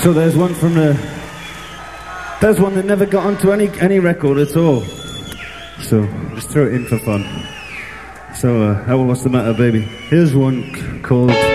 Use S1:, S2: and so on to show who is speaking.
S1: So there's one from there's one that never got onto any record at all. So just throw it in for fun. So what's the matter, baby? Here's one called